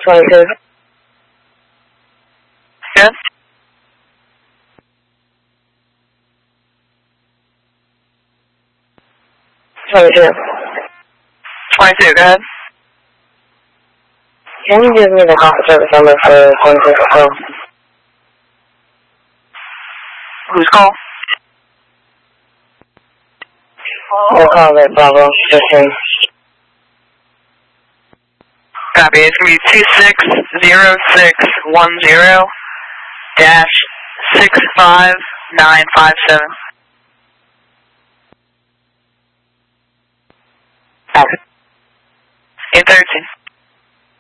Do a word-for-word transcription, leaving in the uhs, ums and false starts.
twenty-two. Good. twenty-two. twenty-two, go ahead. Can you give me the call service number for twenty-two? Oh. Who's call? We'll call it Bravo fifteen. Copy. It's going to be two six zero six one zero dash six five nine five seven. Copy. eight thirteen.